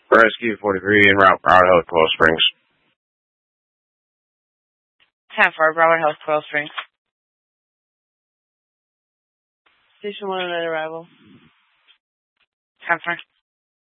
Rescue 43 en route, Broward Health, Coral Springs. 10-4, Broward Health, Coral Springs. Station 1 on arrival. 10-4.